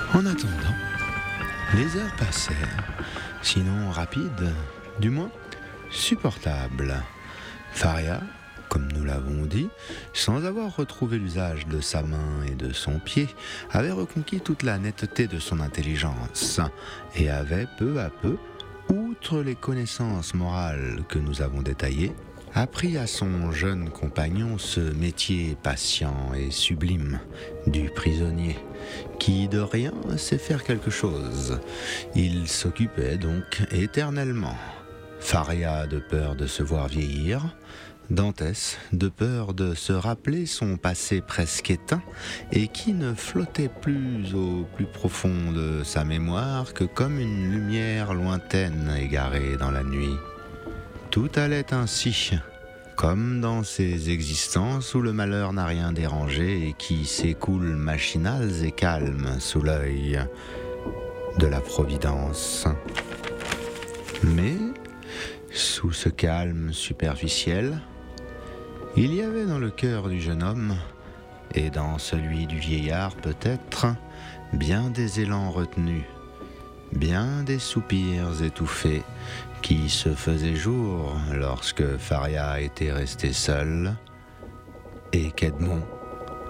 En attendant, les heures passèrent, sinon rapides, du moins supportables. Faria, comme nous l'avons dit, sans avoir retrouvé l'usage de sa main et de son pied, avait reconquis toute la netteté de son intelligence et avait peu à peu, outre les connaissances morales que nous avons détaillées, appris à son jeune compagnon ce métier patient et sublime du prisonnier, qui de rien sait faire quelque chose. Il s'occupait donc éternellement. Faria de peur de se voir vieillir, Dantès de peur de se rappeler son passé presque éteint et qui ne flottait plus au plus profond de sa mémoire que comme une lumière lointaine égarée dans la nuit. Tout allait ainsi, comme dans ces existences où le malheur n'a rien dérangé et qui s'écoulent machinales et calmes sous l'œil de la Providence. Mais, sous ce calme superficiel, il y avait dans le cœur du jeune homme, et dans celui du vieillard peut-être, bien des élans retenus, bien des soupirs étouffés, qui se faisaient jour lorsque Faria était resté seul, et qu'Edmond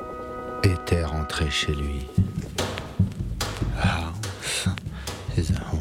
était rentré chez lui. Hans is home.